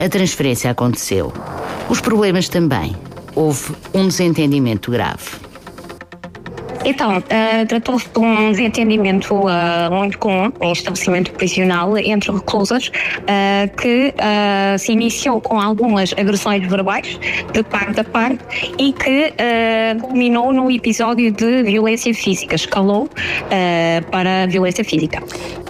A transferência aconteceu. Os problemas também. Houve um desentendimento grave. Então, tratou-se de um desentendimento muito comum em estabelecimento prisional entre reclusas, que se iniciou com algumas agressões verbais de parte a parte e que culminou num episódio de violência física, escalou para a violência física.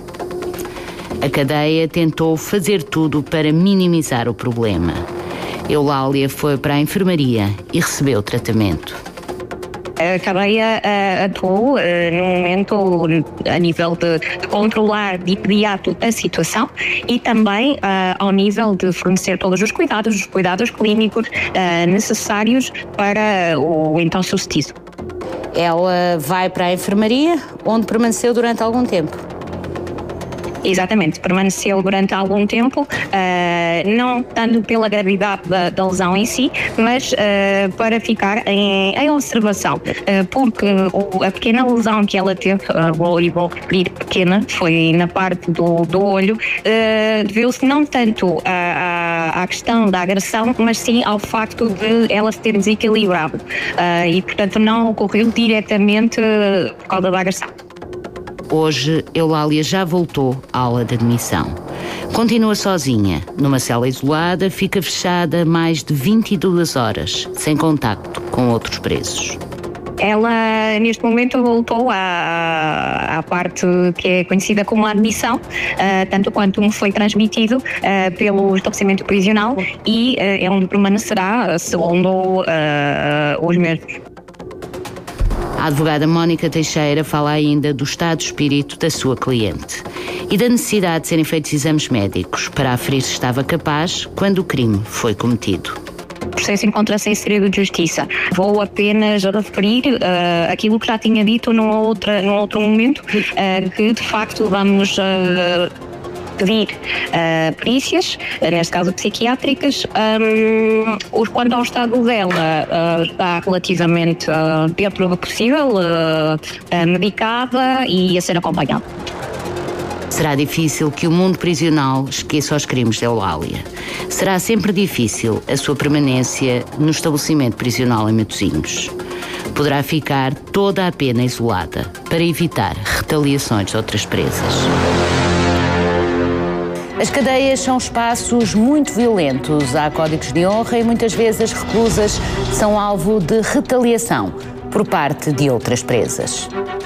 A cadeia tentou fazer tudo para minimizar o problema. Eulália foi para a enfermaria e recebeu tratamento. A cadeia atuou no momento a nível de controlar de imediato a situação e também ao nível de fornecer todos os cuidados clínicos necessários para o então sucedido. Ela vai para a enfermaria, onde permaneceu durante algum tempo. Exatamente, permaneceu durante algum tempo, não tanto pela gravidade da lesão em si, mas para ficar em observação, porque a pequena lesão que ela teve, vou referir pequena, foi na parte do olho, deveu-se não tanto à questão da agressão, mas sim ao facto de ela se ter desequilibrado e, portanto, não ocorreu diretamente por causa da agressão. Hoje, Eulália já voltou à aula de admissão. Continua sozinha, numa cela isolada, fica fechada mais de 22 horas, sem contacto com outros presos. Ela, neste momento, voltou à parte que é conhecida como a admissão, tanto quanto me foi transmitido pelo estabelecimento prisional e é onde permanecerá, segundo os mesmos. A advogada Mónica Teixeira fala ainda do estado de espírito da sua cliente e da necessidade de serem feitos exames médicos para aferir se estava capaz quando o crime foi cometido. O processo encontra-se em segredo de justiça. Vou apenas referir aquilo que já tinha dito num outro momento, que de facto vamos pedir perícias, neste caso psiquiátricas. Quanto ao estado dela, está relativamente dentro do possível, medicada e a ser acompanhada. Será difícil que o mundo prisional esqueça os crimes de Eulália. Será sempre difícil a sua permanência no estabelecimento prisional em Matosinhos. Poderá ficar toda a pena isolada para evitar retaliações de outras presas. As cadeias são espaços muito violentos. Há códigos de honra e muitas vezes as reclusas são alvo de retaliação por parte de outras presas.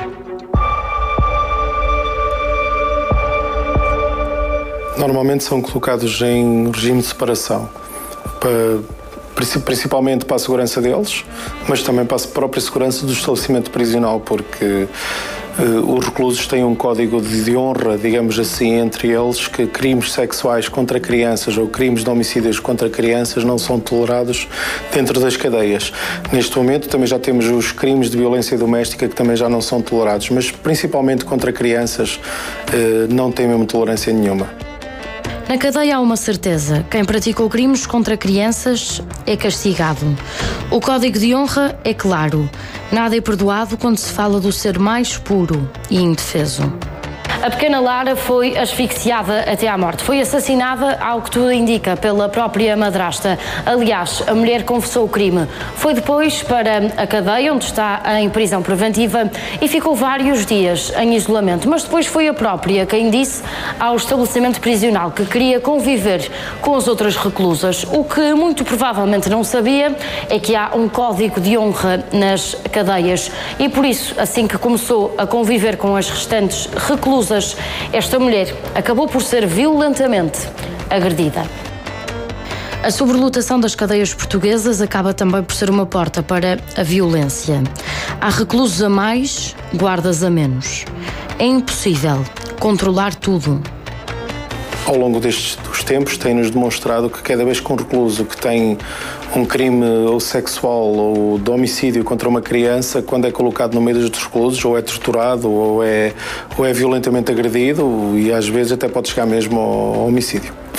Normalmente são colocados em regime de separação, principalmente para a segurança deles, mas também para a própria segurança do estabelecimento prisional, porque os reclusos têm um código de honra, digamos assim, entre eles, que crimes sexuais contra crianças ou crimes de homicídios contra crianças não são tolerados dentro das cadeias. Neste momento também já temos os crimes de violência doméstica que também já não são tolerados, mas principalmente contra crianças não tem mesmo tolerância nenhuma. Na cadeia há uma certeza: quem praticou crimes contra crianças é castigado. O código de honra é claro: nada é perdoado quando se fala do ser mais puro e indefeso. A pequena Lara foi asfixiada até à morte. Foi assassinada, ao que tudo indica, pela própria madrasta. Aliás, a mulher confessou o crime. Foi depois para a cadeia, onde está em prisão preventiva, e ficou vários dias em isolamento. Mas depois foi a própria quem disse ao estabelecimento prisional que queria conviver com as outras reclusas. O que muito provavelmente não sabia é que há um código de honra nas cadeias. E por isso, assim que começou a conviver com as restantes reclusas, esta mulher acabou por ser violentamente agredida. A sobrelotação das cadeias portuguesas acaba também por ser uma porta para a violência. Há reclusos a mais, guardas a menos. É impossível controlar tudo. Ao longo dos tempos tem-nos demonstrado que cada vez que um recluso que tem um crime ou sexual ou de homicídio contra uma criança, quando é colocado no meio dos outros reclusos, ou é torturado ou é violentamente agredido e às vezes até pode chegar mesmo ao homicídio.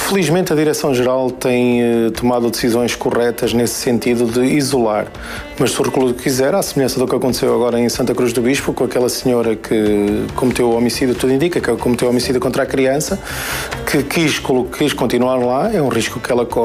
Felizmente a Direção-Geral tem tomado decisões corretas nesse sentido de isolar. Mas se o recluso quiser, à semelhança do que aconteceu agora em Santa Cruz do Bispo, com aquela senhora que cometeu o homicídio, tudo indica que cometeu o homicídio contra a criança, que quis continuar lá, é um risco que ela corre.